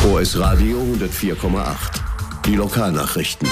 OS Radio 104,8. Die Lokalnachrichten.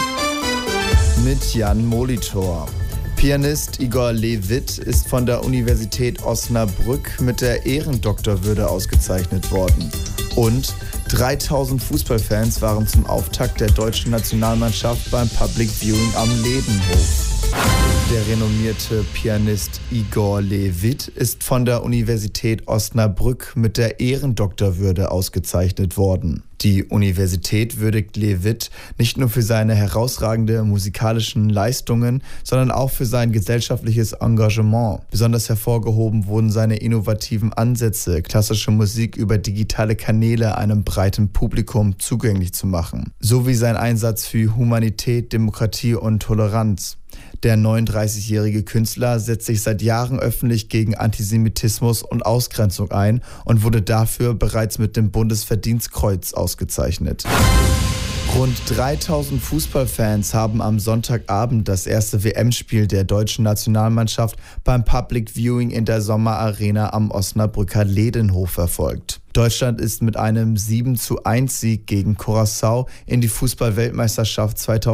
Mit Jan Molitor. Pianist Igor Levit ist von der Universität Osnabrück mit der Ehrendoktorwürde ausgezeichnet worden. Und 3000 Fußballfans waren zum Auftakt der deutschen Nationalmannschaft beim Public Viewing am Ledenhof. Der renommierte Pianist Igor Levit ist von der Universität Osnabrück mit der Ehrendoktorwürde ausgezeichnet worden. Die Universität würdigt Levit nicht nur für seine herausragenden musikalischen Leistungen, sondern auch für sein gesellschaftliches Engagement. Besonders hervorgehoben wurden seine innovativen Ansätze, klassische Musik über digitale Kanäle einem breiten Publikum zugänglich zu machen, sowie sein Einsatz für Humanität, Demokratie und Toleranz. Der 39-jährige Künstler setzt sich seit Jahren öffentlich gegen Antisemitismus und Ausgrenzung ein und wurde dafür bereits mit dem Bundesverdienstkreuz ausgezeichnet. Rund 3000 Fußballfans haben am Sonntagabend das erste WM-Spiel der deutschen Nationalmannschaft beim Public Viewing in der Sommerarena am Osnabrücker Ledenhof verfolgt. Deutschland ist mit einem 7:1-Sieg gegen Curaçao in die Fußball-Weltmeisterschaft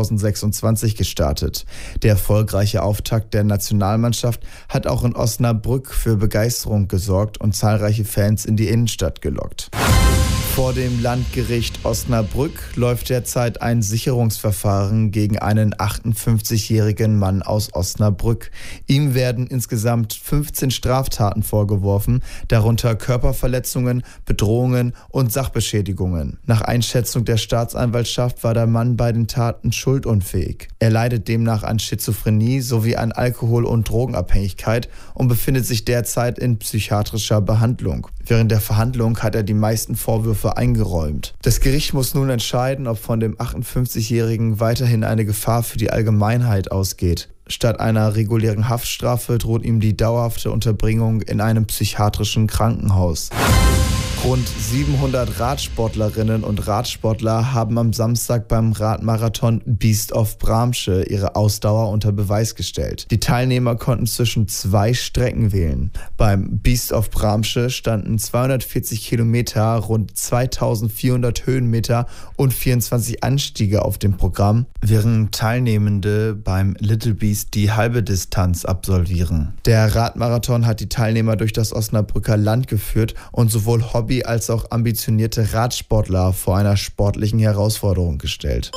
2026 gestartet. Der erfolgreiche Auftakt der Nationalmannschaft hat auch in Osnabrück für Begeisterung gesorgt und zahlreiche Fans in die Innenstadt gelockt. Vor dem Landgericht Osnabrück läuft derzeit ein Sicherungsverfahren gegen einen 58-jährigen Mann aus Osnabrück. Ihm werden insgesamt 15 Straftaten vorgeworfen, darunter Körperverletzungen, Bedrohungen und Sachbeschädigungen. Nach Einschätzung der Staatsanwaltschaft war der Mann bei den Taten schuldunfähig. Er leidet demnach an Schizophrenie sowie an Alkohol- und Drogenabhängigkeit und befindet sich derzeit in psychiatrischer Behandlung. Während der Verhandlung hat er die meisten Vorwürfe eingeräumt. Das Gericht muss nun entscheiden, ob von dem 58-Jährigen weiterhin eine Gefahr für die Allgemeinheit ausgeht. Statt einer regulären Haftstrafe droht ihm die dauerhafte Unterbringung in einem psychiatrischen Krankenhaus. Rund 700 Radsportlerinnen und Radsportler haben am Samstag beim Radmarathon Beast of Bramsche ihre Ausdauer unter Beweis gestellt. Die Teilnehmer konnten zwischen 2 Strecken wählen. Beim Beast of Bramsche standen 240 Kilometer, rund 2400 Höhenmeter und 24 Anstiege auf dem Programm, während Teilnehmende beim Little Beast die halbe Distanz absolvieren. Der Radmarathon hat die Teilnehmer durch das Osnabrücker Land geführt und sowohl Hobby- als auch ambitionierte Radsportler vor einer sportlichen Herausforderung gestellt.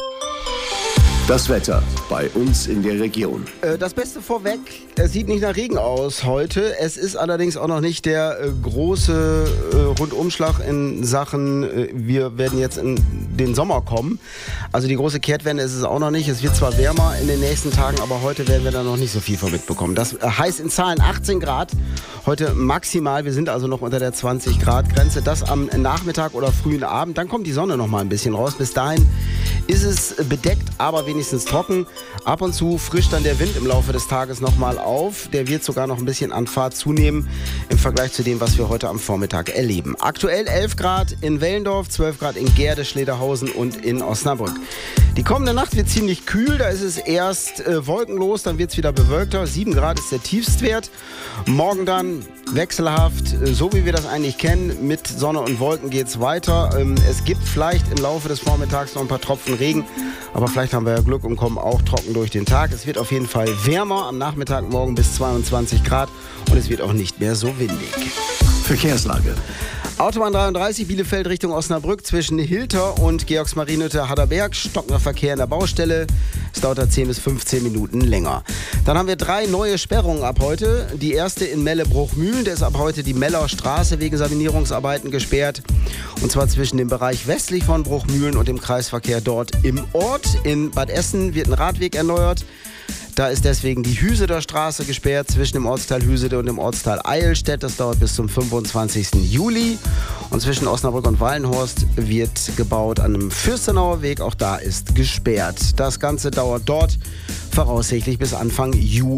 Das Wetter bei uns in der Region. Das Beste vorweg, es sieht nicht nach Regen aus heute. Es ist allerdings auch noch nicht der große Rundumschlag in Sachen, wir werden jetzt in den Sommer kommen. Also die große Kehrtwende ist es auch noch nicht. Es wird zwar wärmer in den nächsten Tagen, aber heute werden wir da noch nicht so viel von mitbekommen. Das heißt in Zahlen 18 Grad, heute maximal. Wir sind also noch unter der 20 Grad Grenze. Das am Nachmittag oder frühen Abend. Dann kommt die Sonne noch mal ein bisschen raus. Bis dahin ist es bedeckt, aber wenigstens trocken. Ab und zu frischt dann der Wind im Laufe des Tages nochmal auf. Der wird sogar noch ein bisschen an Fahrt zunehmen im Vergleich zu dem, was wir heute am Vormittag erleben. Aktuell 11 Grad in Wellendorf, 12 Grad in Gehrde, Schlederhausen und in Osnabrück. Die kommende Nacht wird ziemlich kühl. Da ist es erst wolkenlos, dann wird es wieder bewölkter. 7 Grad ist der Tiefstwert. Morgen dann wechselhaft, so wie wir das eigentlich kennen. Mit Sonne und Wolken geht es weiter. Es gibt vielleicht im Laufe des Vormittags noch ein paar Tropfen Regen, aber vielleicht haben wir ja Glück und kommen auch trocken durch den Tag. Es wird auf jeden Fall wärmer, am Nachmittag morgen bis 22 Grad und es wird auch nicht mehr so windig. Verkehrslage. Autobahn 33 Bielefeld Richtung Osnabrück zwischen Hilter und Georgsmarienhütte-Harderberg. Stockender Verkehr in der Baustelle. Es dauert da 10 bis 15 Minuten länger. Dann haben wir 3 neue Sperrungen ab heute. Die erste in Melle-Bruchmühlen. Da ist ab heute die Meller Straße wegen Sanierungsarbeiten gesperrt. Und zwar zwischen dem Bereich westlich von Bruchmühlen und dem Kreisverkehr dort im Ort. In Bad Essen wird ein Radweg erneuert. Da ist deswegen die Hüseder Straße gesperrt zwischen dem Ortsteil Hüsede und dem Ortsteil Eilstedt. Das dauert bis zum 25. Juli. Und zwischen Osnabrück und Wallenhorst wird gebaut an einem Fürstenauer Weg. Auch da ist gesperrt. Das Ganze dauert dort voraussichtlich bis Anfang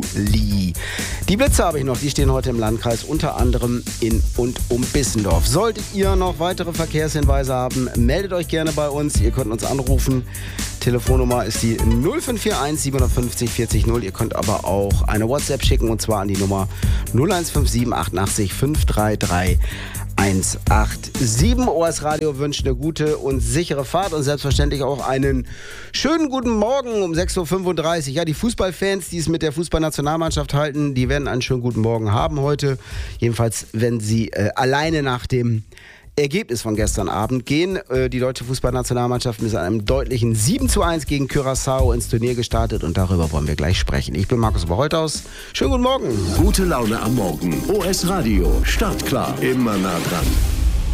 Juli. Die Blitze habe ich noch. Die stehen heute im Landkreis, unter anderem in und um Bissendorf. Solltet ihr noch weitere Verkehrshinweise haben, meldet euch gerne bei uns. Ihr könnt uns anrufen. Telefonnummer ist die 0541 750 40 0. Ihr könnt aber auch eine WhatsApp schicken und zwar an die Nummer 0157 88 533 187. OS Radio wünscht eine gute und sichere Fahrt und selbstverständlich auch einen schönen guten Morgen um 6.35 Uhr. Ja, die Fußballfans, die es mit der Fußballnationalmannschaft halten, die werden einen schönen guten Morgen haben heute. Jedenfalls, wenn sie alleine nach dem Ergebnis von gestern Abend gehen. Die deutsche Fußballnationalmannschaft ist mit einem deutlichen 7:1 gegen Curaçao ins Turnier gestartet und darüber wollen wir gleich sprechen. Ich bin Markus Oberholthaus. Schönen guten Morgen. Gute Laune am Morgen. OS Radio. Startklar. Immer nah dran.